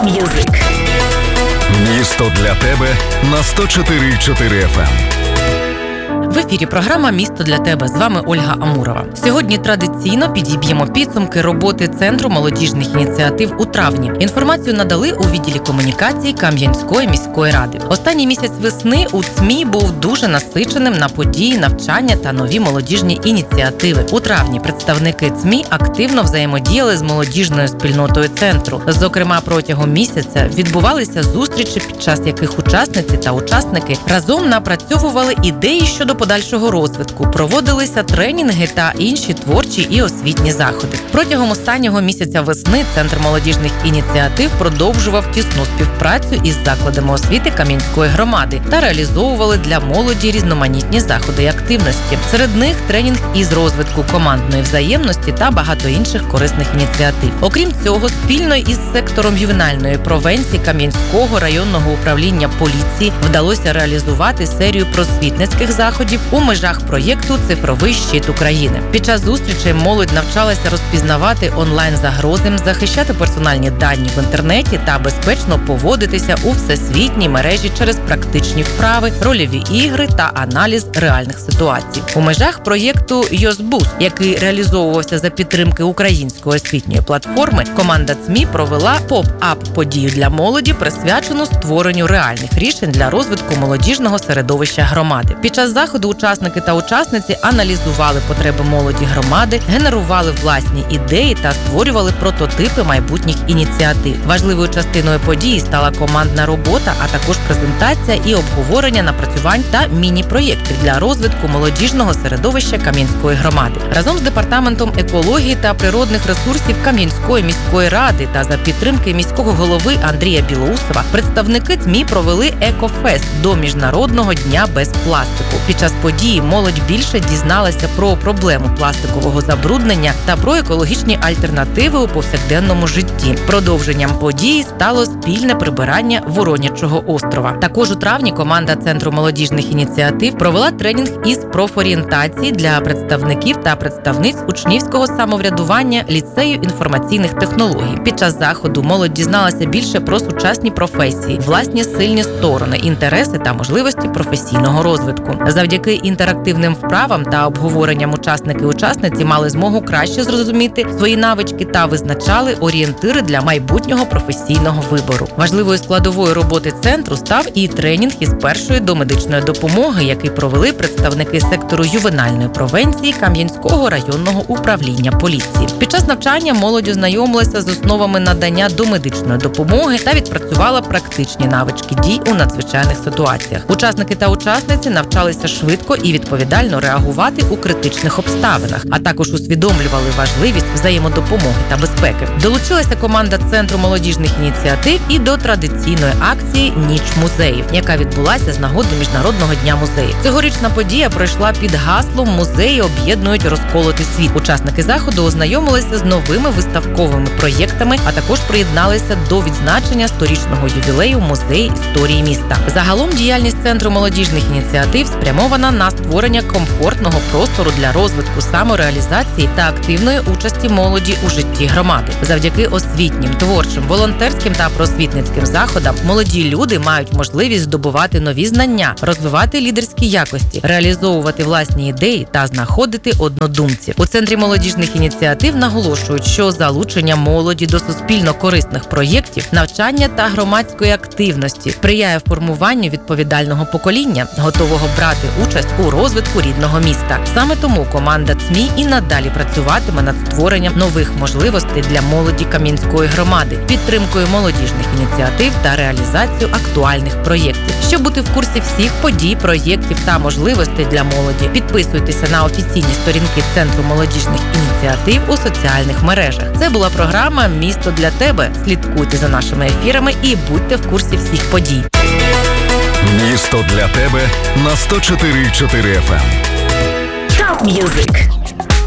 Music. Місто для тебе на 104,4 FM. В ефірі програма «Місто для тебе». З вами Ольга Амурова. Сьогодні традиційно підіб'ємо підсумки роботи Центру молодіжних ініціатив у травні. Інформацію надали у відділі комунікацій Кам'янської міської ради. Останній місяць весни у ЦМІ був дуже насиченим на події, навчання та нові молодіжні ініціативи. У травні представники ЦМІ активно взаємодіяли з молодіжною спільнотою центру. Зокрема, протягом місяця відбувалися зустрічі, під час яких учасниці та учасники разом напрацьовували ідеї щодо подальшого розвитку, проводилися тренінги та інші творчі і освітні заходи. Протягом останнього місяця весни Центр молодіжних ініціатив продовжував тісну співпрацю із закладами освіти Кам'янської громади та реалізовували для молоді різноманітні заходи і активності. Серед них тренінг із розвитку командної взаємності та багато інших корисних ініціатив. Окрім цього, спільно із сектором ювенальної превенції Кам'янського районного управління поліції вдалося реалізувати серію просвітницьких заходів у межах проєкту «Цифровий щит України». Під час зустрічей молодь навчалася розпізнавати онлайн-загрози, захищати персональні дані в інтернеті та безпечно поводитися у всесвітній мережі через практичні вправи, рольові ігри та аналіз реальних ситуацій. У межах проєкту «Йозбус», який реалізовувався за підтримки української освітньої платформи, команда ЦМІ провела поп-ап-подію для молоді, присвячену створенню реальних рішень для розвитку молодіжного середовища громади. Під час заходу учасники та учасниці аналізували потреби молоді громади, генерували власні ідеї та створювали прототипи майбутніх ініціатив. Важливою частиною події стала командна робота, а також презентація і обговорення напрацювань та міні-проєктів для розвитку молодіжного середовища Кам'янської громади. Разом з департаментом екології та природних ресурсів Кам'янської міської ради та за підтримки міського голови Андрія Білоусова представники ЦМІ провели екофест до Міжнародного дня без пластику. Під час події молодь більше дізналася про проблему пластикового забруднення та про екологічні альтернативи у повсякденному житті. Продовженням події стало спільне прибирання Воронячого острова. Також у травні команда Центру молодіжних ініціатив провела тренінг із профорієнтації для представників та представниць учнівського самоврядування ліцею інформаційних технологій. Під час заходу молодь дізналася більше про сучасні професії, власні сильні сторони, інтереси та можливості професійного розвитку. Завдяки інтерактивним вправам та обговоренням учасники-учасниці мали змогу краще зрозуміти свої навички та визначали орієнтири для майбутнього професійного вибору. Важливою складовою роботи центру став і тренінг із першої домедичної допомоги, який провели представники сектору ювенальної превенції Кам'янського районного управління поліції. Під час навчання молодь ознайомилася з основами надання домедичної допомоги та відпрацювала практичні навички дій у надзвичайних ситуаціях. Учасники та учасниці навчалися швидко і відповідально реагувати у критичних обставинах, а також усвідомлювали важливість взаємодопомоги та безпеки. Долучилася команда Центру молодіжних ініціатив і до традиційної акції «Ніч музеїв», яка відбулася з нагоди Міжнародного дня музеїв. Цьогорічна подія пройшла під гаслом «Музеї об'єднують розколотий світ». Учасники заходу ознайомилися з новими виставковими проєктами, а також приєдналися до відзначення 100-річного ювілею Музею історії міста. Загалом діяльність Центру молодіжних ініціатив спрямована на створення комфортного простору для розвитку самореалізації та активної участі молоді у житті громади. Завдяки освітнім, творчим, волонтерським та просвітницьким заходам молоді люди мають можливість здобувати нові знання, розвивати лідерські якості, реалізовувати власні ідеї та знаходити однодумців. У Центрі молодіжних ініціатив наголошують, що залучення молоді до суспільно корисних проєктів, навчання та громадської активності сприяє формуванню відповідального покоління, готового брати участь у розвитку рідного міста. Саме тому команда ЦМІ і надалі працюватиме над створенням нових можливостей для молоді Кам'янської громади, підтримкою молодіжних ініціатив та реалізацією актуальних проєктів. Щоб бути в курсі всіх подій, проєктів та можливостей для молоді, підписуйтеся на офіційні сторінки Центру молодіжних ініціатив у соціальних мережах. Це була програма «Місто для тебе». Слідкуйте за нашими ефірами і будьте в курсі всіх подій. Місто для тебе на 104,4 FM. Top Music.